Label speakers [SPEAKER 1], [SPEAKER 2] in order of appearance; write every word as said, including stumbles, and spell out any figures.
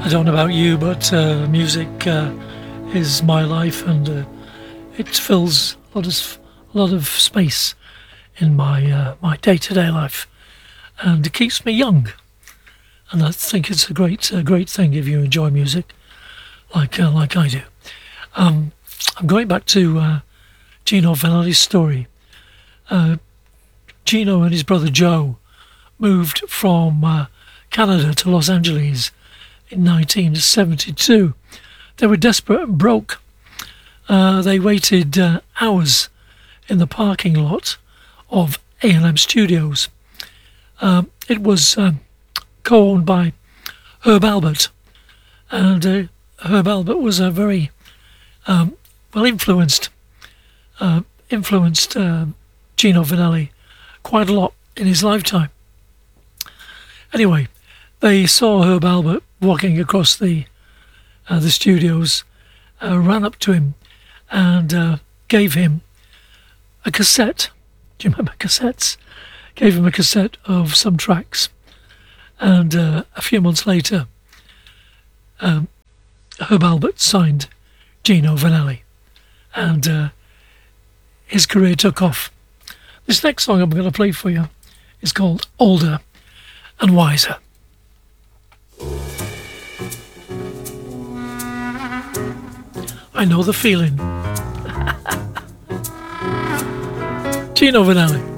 [SPEAKER 1] I don't know about you, but uh, music uh, is my life, and uh, it fills a lot of a lot of space in my uh, my day-to-day life, and it keeps me young. And I think it's a great a great thing if you enjoy music, like uh, like I do. Um, I'm going back to uh, Gino Vannelli's story. Uh, Gino and his brother Joe moved from uh, Canada to Los Angeles in nineteen seventy-two. They were desperate and broke. Uh, they waited uh, hours in the parking lot of A and M Studios. Um, it was um, co-owned by Herb Alpert, and uh, Herb Alpert was a very um, well influenced uh, influenced uh, Gino Vannelli quite a lot in his lifetime. Anyway, they saw Herb Alpert walking across the uh, the studios, uh, ran up to him and uh, gave him a cassette. Do you remember cassettes? Gave him a cassette of some tracks. And uh, a few months later, um, Herb Alpert signed Gino Vannelli, and uh, his career took off. This next song I'm going to play for you is called Older and Wiser. I know the feeling. Gino Vannelli.